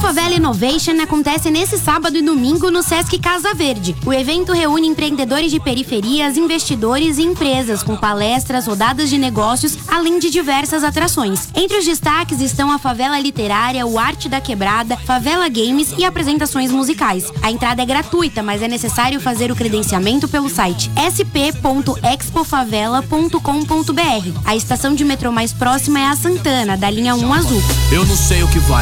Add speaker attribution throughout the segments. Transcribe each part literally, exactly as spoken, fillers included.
Speaker 1: Favela Innovation acontece nesse sábado e domingo no Sesc Casa Verde. O evento reúne empreendedores de periferias, investidores e empresas com palestras, rodadas de negócios, além de diversas atrações. Entre os destaques estão a Favela Literária, o Arte da Quebrada, Favela Games e apresentações musicais. A entrada é gratuita, mas é necessário fazer o credenciamento pelo site s p ponto expofavela ponto com ponto b r. A estação de metrô mais próxima é a Santana, da linha um azul.
Speaker 2: Eu não sei o que vai.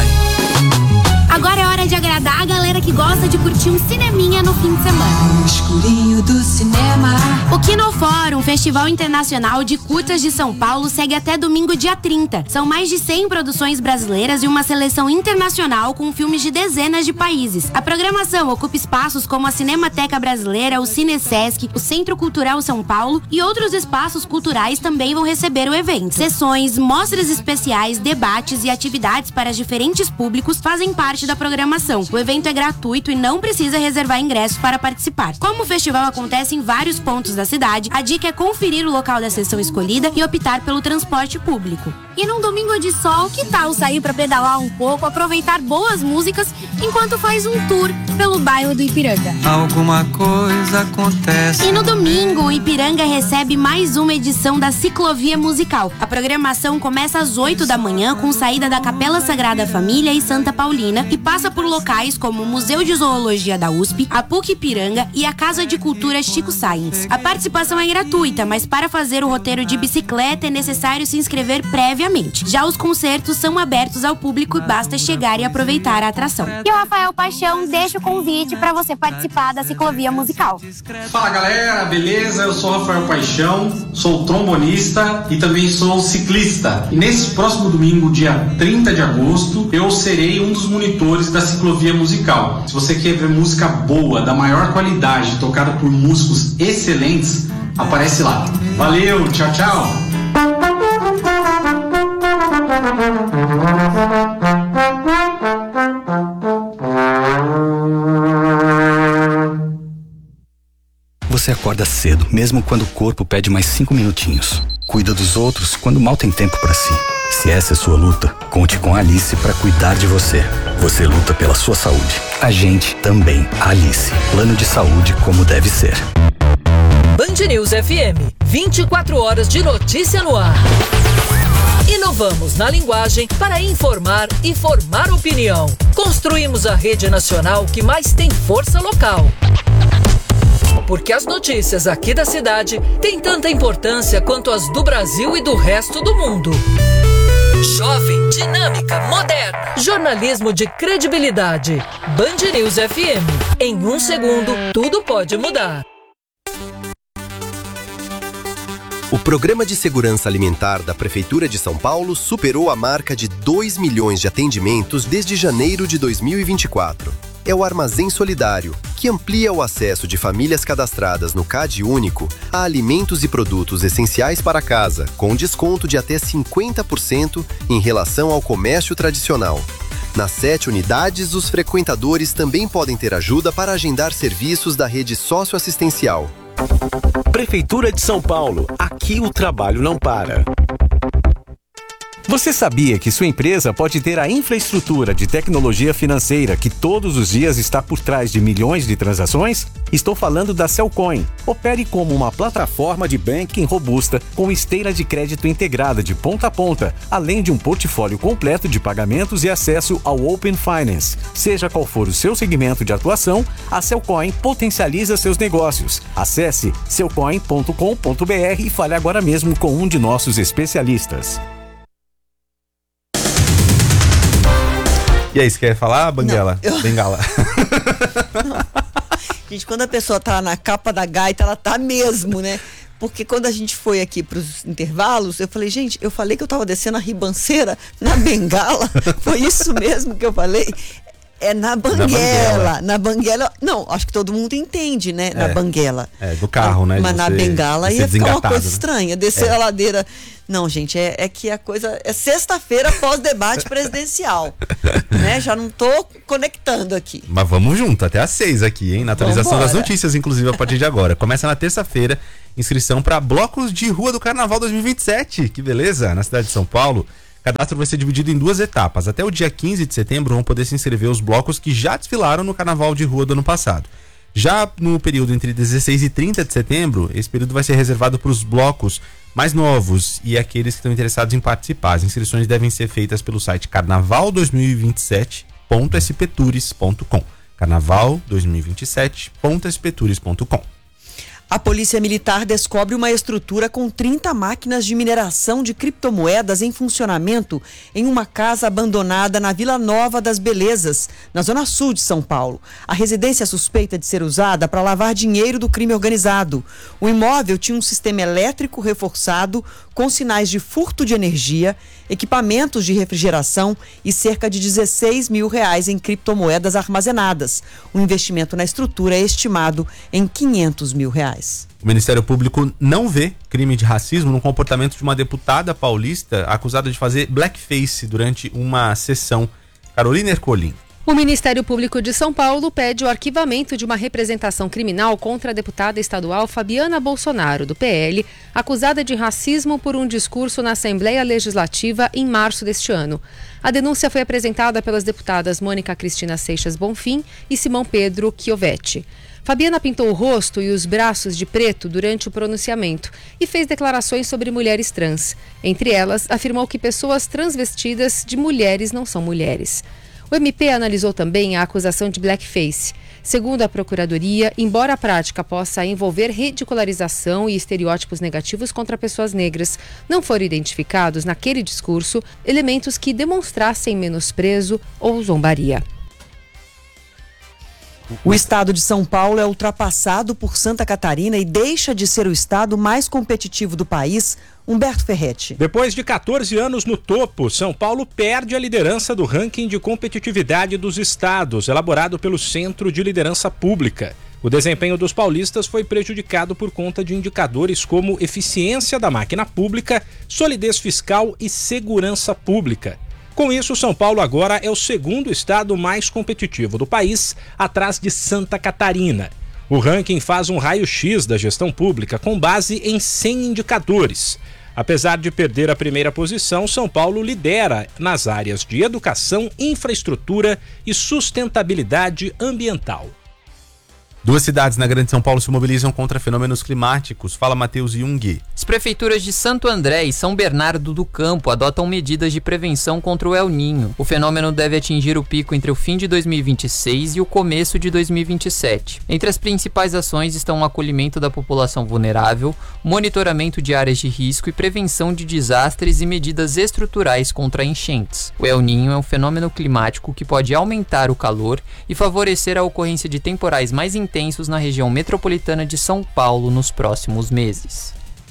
Speaker 1: Agora é hora de agradar a galera que gosta de curtir um cineminha no fim de semana.
Speaker 3: Escurinho do cinema.
Speaker 1: O Kinofórum, Festival Internacional de Curtas de São Paulo, segue até domingo, dia trinta. São mais de cem produções brasileiras e uma seleção internacional com filmes de dezenas de países. A programação ocupa espaços como a Cinemateca Brasileira, o Cinesesc, o Centro Cultural São Paulo e outros espaços culturais também vão receber o evento. Sessões, mostras especiais, debates e atividades para diferentes públicos fazem parte da programação. O evento é gratuito e não precisa reservar ingressos para participar. Como o festival acontece em vários pontos da cidade, a dica é conferir o local da sessão escolhida e optar pelo transporte público. E num domingo de sol, que tal sair para pedalar um pouco, aproveitar boas músicas enquanto faz um tour pelo bairro do Ipiranga?
Speaker 4: Alguma coisa acontece.
Speaker 1: E no domingo, o Ipiranga recebe mais uma edição da Ciclovia Musical. A programação começa às oito da manhã com saída da Capela Sagrada Família e Santa Paulina e passa por locais como o Museu de Zoologia da U S P, a P U C Ipiranga e a Casa de Cultura Chico Sainz. A participação é gratuita, mas para fazer o roteiro de bicicleta é necessário se inscrever previamente. Já os concertos são abertos ao público e basta chegar e aproveitar a atração. E o Rafael Paixão deixa o convite para você participar da Ciclovia Musical.
Speaker 5: Fala galera, beleza? Eu sou o Rafael Paixão, sou trombonista e também sou ciclista. E nesse próximo domingo, dia trinta de agosto, eu serei um dos monitores da Ciclovia Musical. Se você quer ver música boa, da maior qualidade, tocada por músicos excelentes, aparece lá. Valeu, tchau, tchau!
Speaker 6: Você acorda cedo, mesmo quando o corpo pede mais cinco minutinhos. Cuida dos outros quando mal tem tempo pra si. Se essa é sua luta, conte com a Alice pra cuidar de você. Você luta pela sua saúde. A gente também. Alice. Plano de saúde como deve ser.
Speaker 7: Band News F M. vinte e quatro horas de notícia no ar. Inovamos na linguagem para informar e formar opinião. Construímos a rede nacional que mais tem força local. Porque as notícias aqui da cidade têm tanta importância quanto as do Brasil e do resto do mundo. Jovem, dinâmica, moderna. Jornalismo de credibilidade. Band News F M. Em um segundo, tudo pode mudar.
Speaker 8: O Programa de Segurança Alimentar da Prefeitura de São Paulo superou a marca de dois milhões de atendimentos desde janeiro de dois mil e vinte e quatro. É o Armazém Solidário, que amplia o acesso de famílias cadastradas no CAD Único a alimentos e produtos essenciais para casa, com desconto de até cinquenta por cento em relação ao comércio tradicional. Nas sete unidades, os frequentadores também podem ter ajuda para agendar serviços da rede socioassistencial.
Speaker 9: Prefeitura de São Paulo. Aqui o trabalho não para. Você sabia que sua empresa pode ter a infraestrutura de tecnologia financeira que todos os dias está por trás de milhões de transações? Estou falando da Cellcoin. Opere como uma plataforma de banking robusta com esteira de crédito integrada de ponta a ponta, além de um portfólio completo de pagamentos e acesso ao Open Finance. Seja qual for o seu segmento de atuação, a Cellcoin potencializa seus negócios. Acesse cellcoin ponto com ponto b r e fale agora mesmo com um de nossos especialistas.
Speaker 10: E aí, você quer falar, Banguela?
Speaker 11: Não, eu...
Speaker 10: Bengala.
Speaker 11: Não. Gente, quando a pessoa tá na capa da gaita, ela tá mesmo, né? Porque quando a gente foi aqui pros intervalos, eu falei, gente, eu falei que eu tava descendo a ribanceira na bengala. Foi isso mesmo que eu falei? É na banguela, na banguela. Na banguela. Não, acho que todo mundo entende, né? É, na banguela.
Speaker 10: É, do carro, né?
Speaker 11: Mas
Speaker 10: de
Speaker 11: na bengala ia ficar uma coisa
Speaker 10: né?
Speaker 11: estranha. Descer é. a ladeira. Não, gente, é, é que a coisa. É sexta-feira pós-debate presidencial. Né? Já não tô conectando aqui.
Speaker 10: Mas vamos junto, até às seis aqui, hein? Na atualização Vambora. das notícias, inclusive, a partir de agora. Começa na terça-feira, inscrição para blocos de rua do Carnaval dois mil e vinte e sete. Que beleza! Na cidade de São Paulo. cadastro vai ser dividido em duas etapas. Até o dia quinze de setembro vão poder se inscrever os blocos que já desfilaram no Carnaval de Rua do ano passado. Já no período entre dezesseis e trinta de setembro, esse período vai ser reservado para os blocos mais novos e aqueles que estão interessados em participar. As inscrições devem ser feitas pelo site carnaval dois mil e vinte e sete ponto s p tours ponto com. carnaval dois mil e vinte e sete ponto s p tours ponto com.
Speaker 11: A Polícia Militar descobre uma estrutura com trinta máquinas de mineração de criptomoedas em funcionamento em uma casa abandonada na Vila Nova das Belezas, na zona sul de São Paulo. A residência é suspeita de ser usada para lavar dinheiro do crime organizado. O imóvel tinha um sistema elétrico reforçado com sinais de furto de energia, equipamentos de refrigeração e cerca de dezesseis mil reais em criptomoedas armazenadas. O investimento na estrutura é estimado em quinhentos mil reais.
Speaker 10: O Ministério Público não vê crime de racismo no comportamento de uma deputada paulista acusada de fazer blackface durante uma sessão. Carolina Ercolim.
Speaker 2: O Ministério Público de São Paulo pede o arquivamento de uma representação criminal contra a deputada estadual Fabiana Bolsonaro, do P L, acusada de racismo por um discurso na Assembleia Legislativa em março deste ano. A denúncia foi apresentada pelas deputadas Mônica Cristina Seixas Bonfim e Simão Pedro Chiovetti. Fabiana pintou o rosto e os braços de preto durante o pronunciamento e fez declarações sobre mulheres trans. Entre elas, afirmou que pessoas transvestidas de mulheres não são mulheres. O M P analisou também a acusação de blackface. Segundo a Procuradoria, embora a prática possa envolver ridicularização e estereótipos negativos contra pessoas negras, não foram identificados naquele discurso elementos que demonstrassem menosprezo ou zombaria.
Speaker 11: O estado de São Paulo é ultrapassado por Santa Catarina e deixa de ser o estado mais competitivo do país. Humberto Ferretti.
Speaker 12: Depois de quatorze anos no topo, São Paulo perde a liderança do ranking de competitividade dos estados, elaborado pelo Centro de Liderança Pública. O desempenho dos paulistas foi prejudicado por conta de indicadores como eficiência da máquina pública, solidez fiscal e segurança pública. Com isso, São Paulo agora é o segundo estado mais competitivo do país, atrás de Santa Catarina. O ranking faz um raio-x da gestão pública com base em cem indicadores. Apesar de perder a primeira posição, São Paulo lidera nas áreas de educação, infraestrutura e sustentabilidade ambiental.
Speaker 10: Duas cidades na Grande São Paulo se mobilizam contra fenômenos climáticos. Fala, Matheus Jung.
Speaker 13: As prefeituras de Santo André e São Bernardo do Campo adotam medidas de prevenção contra o El Ninho. O fenômeno deve atingir o pico entre o fim de dois mil e vinte e seis e o começo de dois mil e vinte e sete. Entre as principais ações estão o acolhimento da população vulnerável, monitoramento de áreas de risco e prevenção de desastres e medidas estruturais contra enchentes. O El Ninho é um fenômeno climático que pode aumentar o calor e favorecer a ocorrência de temporais mais intensos na região metropolitana de São Paulo nos próximos meses.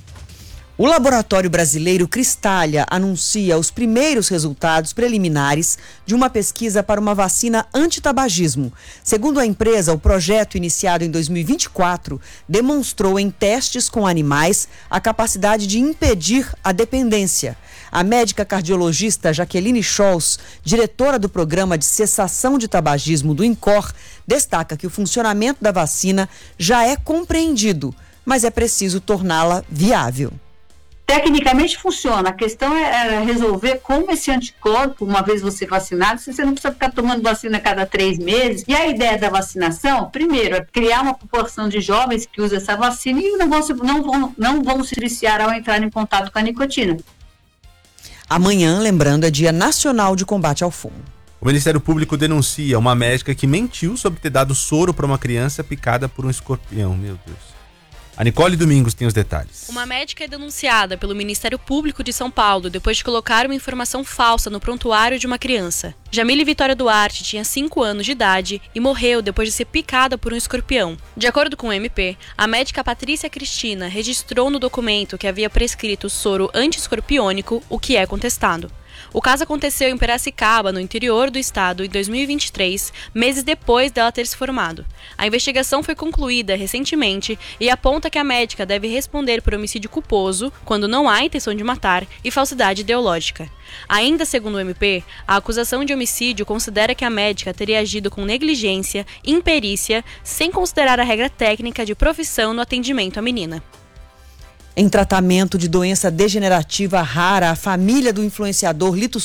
Speaker 11: O laboratório brasileiro Cristália anuncia os primeiros resultados preliminares de uma pesquisa para uma vacina antitabagismo. Segundo a empresa, o projeto iniciado em dois mil e vinte e quatro demonstrou em testes com animais a capacidade de impedir a dependência. A médica cardiologista Jaqueline Scholz, diretora do programa de cessação de tabagismo do INCOR, destaca que o funcionamento da vacina já é compreendido, mas é preciso torná-la viável.
Speaker 14: Tecnicamente funciona, a questão é resolver como esse anticorpo, uma vez você vacinado, você não precisa ficar tomando vacina a cada três meses. E a ideia da vacinação, primeiro, é criar uma população de jovens que usa essa vacina e não vão se, não vão, não vão se viciar ao entrar em contato com a nicotina.
Speaker 11: Amanhã, lembrando, é Dia Nacional de Combate ao Fumo.
Speaker 10: O Ministério Público denuncia uma médica que mentiu sobre ter dado soro para uma criança picada por um escorpião. Meu Deus. A Nicole Domingos tem os detalhes.
Speaker 15: Uma médica é denunciada pelo Ministério Público de São Paulo depois de colocar uma informação falsa no prontuário de uma criança. Jamile Vitória Duarte tinha cinco anos de idade e morreu depois de ser picada por um escorpião. De acordo com o M P, a médica Patrícia Cristina registrou no documento que havia prescrito soro anti-escorpiônico, o que é contestado. O caso aconteceu em Piracicaba, no interior do estado, em dois mil e vinte e três, meses depois dela ter se formado. A investigação foi concluída recentemente e aponta que a médica deve responder por homicídio culposo, quando não há intenção de matar, e falsidade ideológica. Ainda segundo o M P, a acusação de homicídio considera que a médica teria agido com negligência, imperícia, sem considerar a regra técnica de profissão no atendimento à menina.
Speaker 11: em tratamento de doença degenerativa rara. A família do influenciador Lito